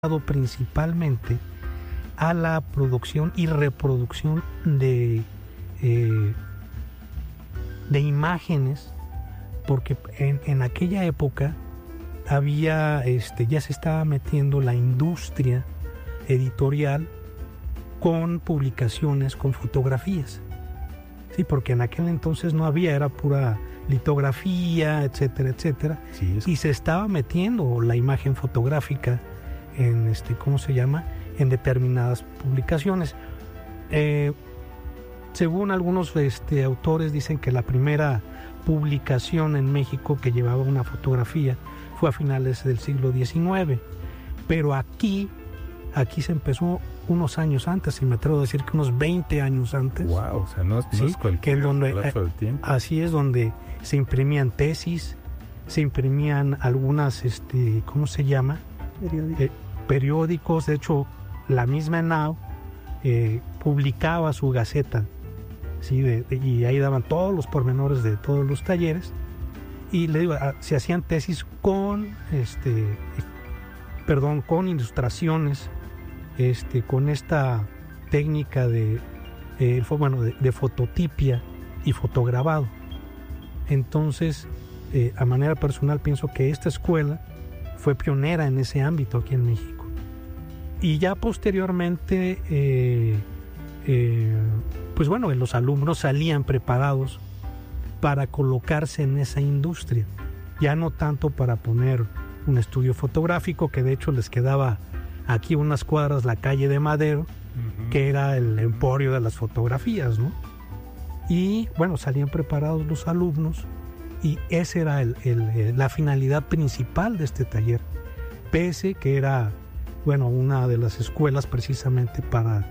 principalmente a la producción y reproducción de imágenes, porque en aquella época había ya se estaba metiendo la industria editorial con publicaciones con fotografías. Sí, porque en aquel entonces no había, era pura litografía, etcétera, etcétera. Sí, y se estaba metiendo la imagen fotográfica en en determinadas publicaciones. Según algunos autores dicen que la primera publicación en México que llevaba una fotografía fue a finales del siglo XIX, pero aquí se empezó unos años antes, y me atrevo a decir que unos 20 años antes. Wow, o sea, no es cualquier plazo de tiempo. Así es, donde se imprimían tesis, se imprimían algunas, periódicos. De hecho, la misma ENAO publicaba su gaceta, ¿sí? Y ahí daban todos los pormenores de todos los talleres, y le digo, se hacían tesis con ilustraciones, con esta técnica de fototipia y fotograbado. Entonces, a manera personal, pienso que esta escuela fue pionera en ese ámbito aquí en México. Y ya posteriormente, los alumnos salían preparados para colocarse en esa industria, ya no tanto para poner un estudio fotográfico, que de hecho les quedaba aquí unas cuadras la calle de Madero, que era el emporio de las fotografías, ¿no? Y bueno, salían preparados los alumnos, y esa era la finalidad principal de este taller, pese que era una de las escuelas precisamente para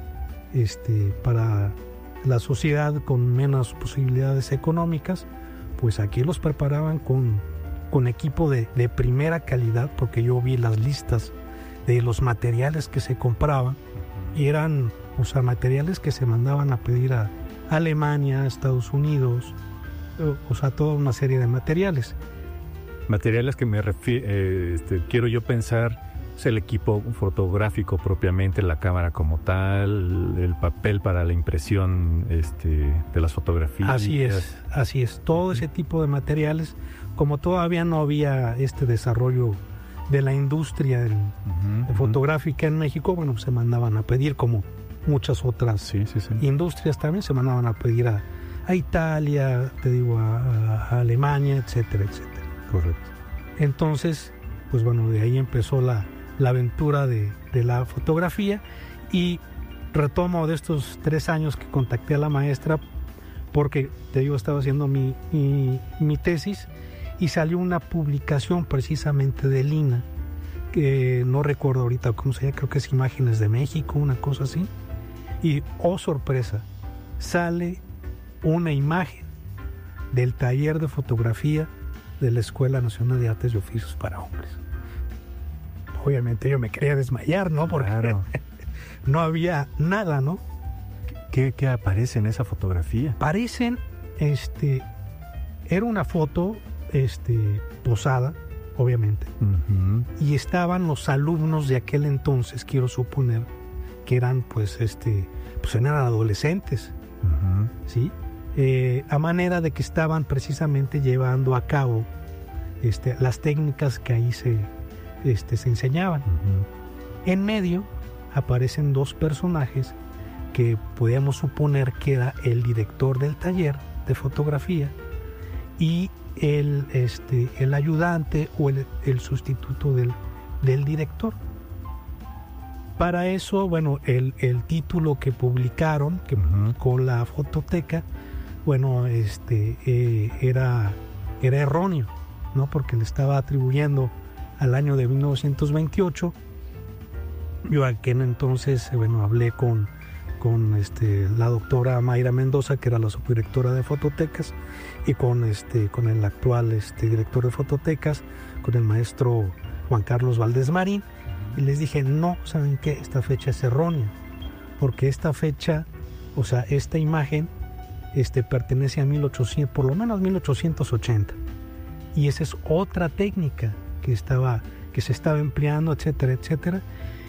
la sociedad con menos posibilidades económicas. Pues aquí los preparaban con equipo de primera calidad, porque yo vi las listas de los materiales que se compraban, y eran materiales que se mandaban a pedir a Alemania, a Estados Unidos, toda una serie de materiales. Materiales que me quiero yo pensar, el equipo fotográfico propiamente, la cámara como tal, el papel para la impresión de las fotografías. Así es, todo ese tipo de materiales. Como todavía no había este desarrollo de la industria fotográfica en México, pues se mandaban a pedir, como muchas otras industrias también se mandaban a pedir a Italia, a Alemania, etcétera, etcétera. Correcto. Entonces, pues de ahí empezó la aventura de la fotografía, y retomo de estos 3 años que contacté a la maestra, porque estaba haciendo mi tesis, y salió una publicación precisamente de Lina, que no recuerdo ahorita cómo se llama, creo que es Imágenes de México, una cosa así, y sorpresa, sale una imagen del taller de fotografía de la Escuela Nacional de Artes y Oficios para Hombres. Obviamente yo me quería desmayar, ¿no? Porque claro. No había nada, ¿no? ¿Qué aparece en esa fotografía? Parecen, era una foto, posada, obviamente, y estaban los alumnos de aquel entonces, quiero suponer, que eran, eran adolescentes, ¿sí? A manera de que estaban precisamente llevando a cabo las técnicas que ahí se enseñaban. En medio aparecen 2 personajes que podíamos suponer que era el director del taller de fotografía y el ayudante o el sustituto del director. Para eso, el título que publicaron, que publicó la fototeca, era erróneo, ¿no? Porque le estaba atribuyendo al año de 1928. Yo aquel entonces, hablé con la doctora Mayra Mendoza, que era la subdirectora de fototecas, y con el actual director de fototecas, con el maestro Juan Carlos Valdés Marín, y les dije, no, ¿saben qué? Esta fecha es errónea, porque esta fecha, esta imagen pertenece a 1800, por lo menos 1880, y esa es otra técnica que estaba que se estaba empleando, etcétera, etcétera.